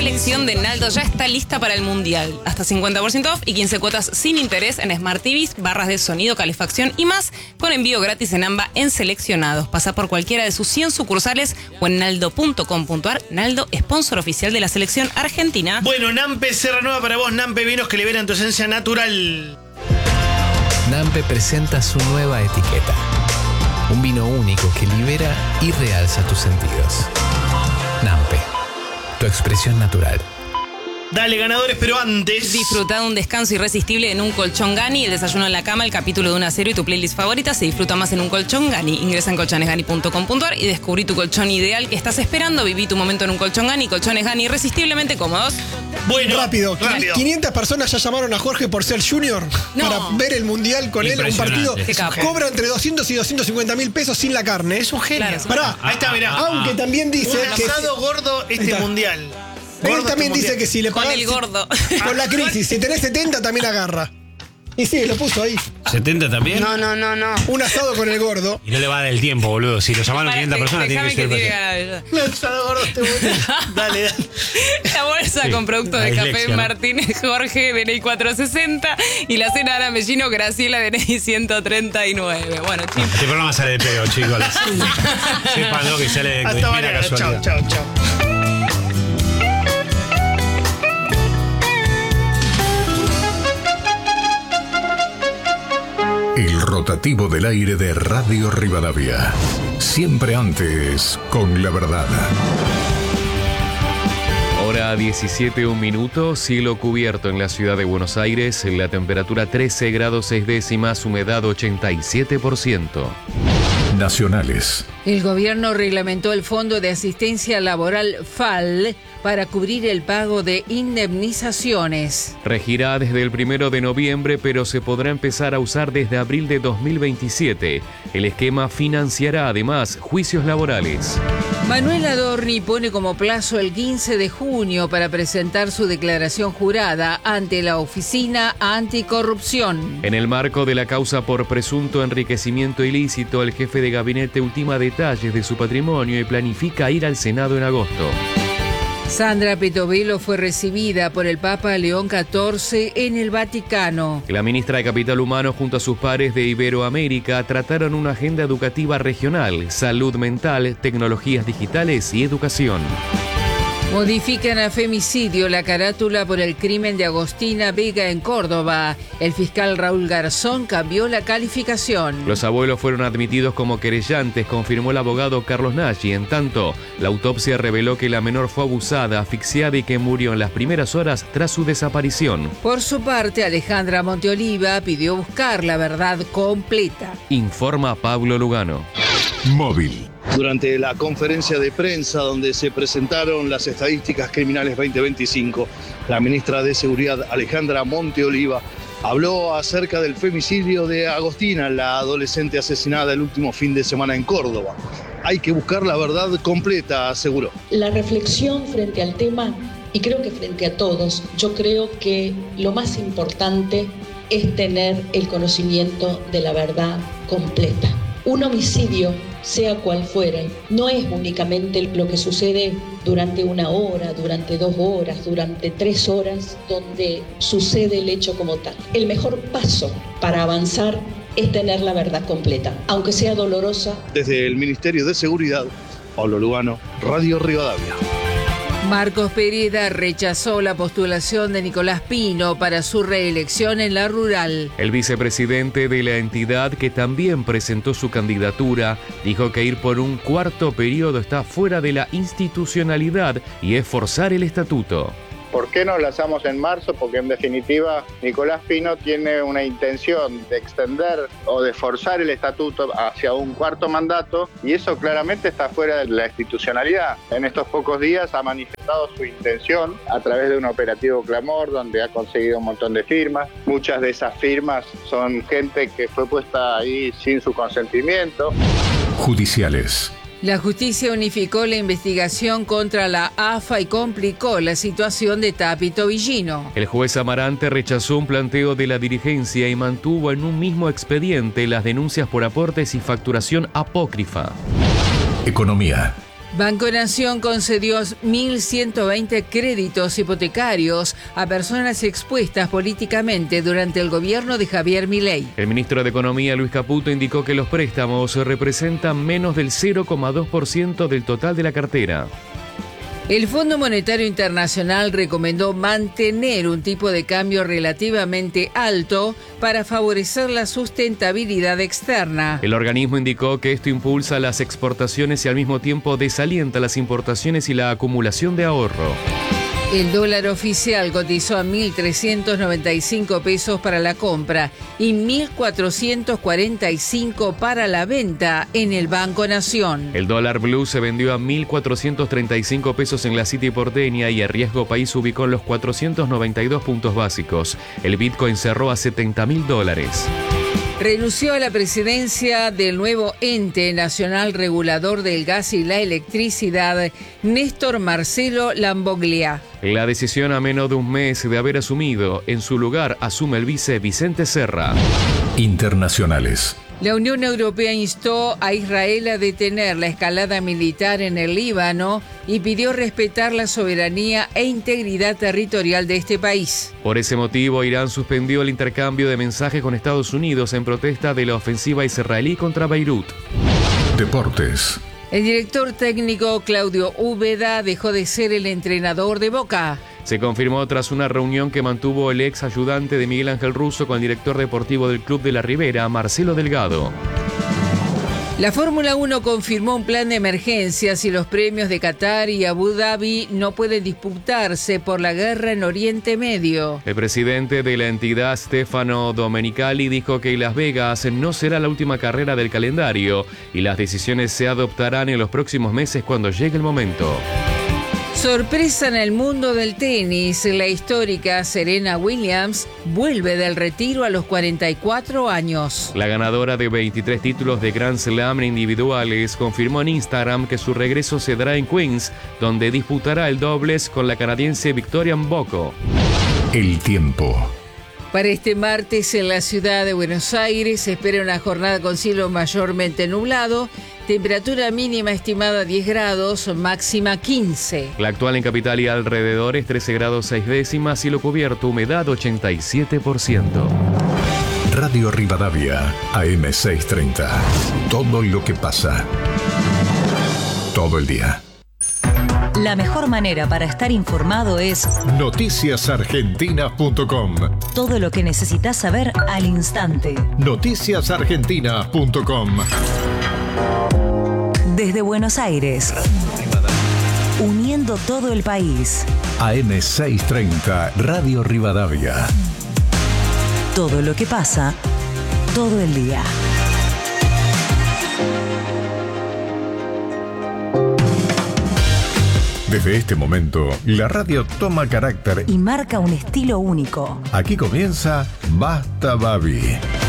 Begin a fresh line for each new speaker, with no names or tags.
selección de Naldo ya está lista para el Mundial. Hasta 50% off y 15 cuotas sin interés en Smart TVs, barras de sonido, calefacción y más, con envío gratis en AMBA en seleccionados. Pasa por cualquiera de sus 100 sucursales o en naldo.com.ar. Naldo, sponsor oficial de la selección argentina.
Bueno, Nampe se renueva para vos. Nampe, vinos que liberan tu esencia natural.
Nampe presenta su nueva etiqueta. Un vino único que libera y realza tus sentidos. Nampe, tu expresión natural.
Dale, ganadores, pero antes...
Disfruta de un descanso irresistible en un colchón Gani, el desayuno en la cama, el capítulo de una serie y tu playlist favorita se disfruta más en un colchón Gani. Ingresa en colchonesgani.com.ar y descubrí tu colchón ideal que estás esperando. Viví tu momento en un colchón Gani. Colchones Gani irresistiblemente cómodos.
Bueno,
Rápido. 500 personas ya llamaron a Jorge por ser junior para ver el Mundial con él, un partido. Cobra entre 200 y 250 mil pesos sin la carne.
Es un genio.
Claro.
Pará.
Ahí está, mirá.
Aunque también dice
Un
que...
asado gordo Mundial.
Él también dice que si le
Con
pagás...
el gordo.
Con la crisis, si tenés 70 también agarra. Y sí, lo puso ahí.
¿70 también?
No.
Un asado con el gordo.
Y no le va a dar el tiempo, boludo. Si lo llamaron 500 personas, tiene que ser...
El asado gordo este bueno.
Dale.
La bolsa con productos de Café Martínez Jorge, DNI 460. Y la cena de Mellino Graciela, DNI 139. Bueno, chicos.
Este programa sale de pedo, chicos. Sépanlo que sale de
Hasta
mera
mañana.
casualidad.
Chao.
El rotativo del aire de Radio Rivadavia. Siempre antes con la verdad.
Hora 17:01, cielo cubierto en la ciudad de Buenos Aires, la temperatura 13 grados 6 décimas, humedad 87%.
Nacionales.
El gobierno reglamentó el Fondo de Asistencia Laboral FAL para cubrir el pago de indemnizaciones.
Regirá desde el 1 de noviembre, pero se podrá empezar a usar desde abril de 2027. El esquema financiará además juicios laborales.
Manuel Adorni pone como plazo el 15 de junio para presentar su declaración jurada ante la Oficina Anticorrupción.
En el marco de la causa por presunto enriquecimiento ilícito, el jefe de gabinete ultima detalles de su patrimonio y planifica ir al Senado en agosto.
Sandra Petovelo fue recibida por el Papa León XIV en el Vaticano.
La ministra de Capital Humano junto a sus pares de Iberoamérica trataron una agenda educativa regional, salud mental, tecnologías digitales y educación.
Modifican a femicidio la carátula por el crimen de Agostina Vega en Córdoba. El fiscal Raúl Garzón cambió la calificación.
Los abuelos fueron admitidos como querellantes, confirmó el abogado Carlos Nagy. En tanto, la autopsia reveló que la menor fue abusada, asfixiada y que murió en las primeras horas tras su desaparición.
Por su parte, Alejandra Monteoliva pidió buscar la verdad completa.
Informa Pablo Lugano.
Móvil.
Durante la conferencia de prensa donde se presentaron las estadísticas criminales 2025, la ministra de Seguridad, Alejandra Monteoliva, habló acerca del femicidio de Agostina, la adolescente asesinada el último fin de semana en Córdoba. Hay que buscar la verdad completa, aseguró.
La reflexión frente al tema, y creo que frente a todos, yo creo que lo más importante es tener el conocimiento de la verdad completa. Un homicidio, sea cual fuere, no es únicamente lo que sucede durante 1 hora, durante 2 horas, durante 3 horas, donde sucede el hecho como tal. El mejor paso para avanzar es tener la verdad completa, aunque sea dolorosa.
Desde el Ministerio de Seguridad, Pablo Lugano, Radio Rivadavia.
Marcos Pereda rechazó la postulación de Nicolás Pino para su reelección en la rural.
El vicepresidente de la entidad, que también presentó su candidatura, dijo que ir por un 4º periodo está fuera de la institucionalidad y es forzar el estatuto.
¿Por qué no lo hacemos en marzo? Porque en definitiva Nicolás Pino tiene una intención de extender o de forzar el estatuto hacia un 4º mandato y eso claramente está fuera de la institucionalidad. En estos pocos días ha manifestado su intención a través de un operativo Clamor donde ha conseguido un montón de firmas. Muchas de esas firmas son gente que fue puesta ahí sin su consentimiento.
Judiciales.
La justicia unificó la investigación contra la AFA y complicó la situación de Tapito Villino.
El juez Amarante rechazó un planteo de la dirigencia y mantuvo en un mismo expediente las denuncias por aportes y facturación apócrifa.
Economía.
Banco Nación concedió 1.120 créditos hipotecarios a personas expuestas políticamente durante el gobierno de Javier Milei.
El ministro de Economía, Luis Caputo, indicó que los préstamos representan menos del 0,2% del total de la cartera.
El Fondo Monetario Internacional recomendó mantener un tipo de cambio relativamente alto para favorecer la sustentabilidad externa.
El organismo indicó que esto impulsa las exportaciones y al mismo tiempo desalienta las importaciones y la acumulación de ahorro.
El dólar oficial cotizó a 1.395 pesos para la compra y 1.445 para la venta en el Banco Nación.
El dólar blue se vendió a 1.435 pesos en la City porteña y el riesgo país ubicó en los 492 puntos básicos. El Bitcoin cerró a $70.000.
Renunció a la presidencia del nuevo ente nacional regulador del gas y la electricidad, Néstor Marcelo Lamboglia.
La decisión a menos de un mes de haber asumido, en su lugar asume el vice Vicente Serra.
Internacionales.
La Unión Europea instó a Israel a detener la escalada militar en el Líbano y pidió respetar la soberanía e integridad territorial de este país.
Por ese motivo, Irán suspendió el intercambio de mensajes con Estados Unidos en protesta de la ofensiva israelí contra Beirut.
Deportes.
El director técnico Claudio Úbeda dejó de ser el entrenador de Boca.
Se confirmó tras una reunión que mantuvo el ex ayudante de Miguel Ángel Russo con el director deportivo del Club de la Ribera, Marcelo Delgado.
La Fórmula 1 confirmó un plan de emergencia si los premios de Qatar y Abu Dhabi no pueden disputarse por la guerra en Oriente Medio.
El presidente de la entidad, Stefano Domenicali, dijo que Las Vegas no será la última carrera del calendario y las decisiones se adoptarán en los próximos meses cuando llegue el momento.
Sorpresa en el mundo del tenis. La histórica Serena Williams vuelve del retiro a los 44 años.
La ganadora de 23 títulos de Grand Slam individuales confirmó en Instagram que su regreso se dará en Queens, donde disputará el dobles con la canadiense Victoria Mboko.
El tiempo.
Para este martes en la ciudad de Buenos Aires se espera una jornada con cielo mayormente nublado, temperatura mínima estimada 10 grados, máxima 15.
La actual en capital y alrededores 13 grados 6 décimas, cielo cubierto, humedad 87%.
Radio Rivadavia, AM630. Todo lo que pasa. Todo el día.
La mejor manera para estar informado es
noticiasargentina.com.
Todo lo que necesitas saber al instante.
Noticiasargentina.com.
Desde Buenos Aires, uniendo todo el país.
AM630, Radio Rivadavia.
Todo lo que pasa, todo el día.
Desde este momento, la radio toma carácter
y marca un estilo único.
Aquí comienza Basta Babi.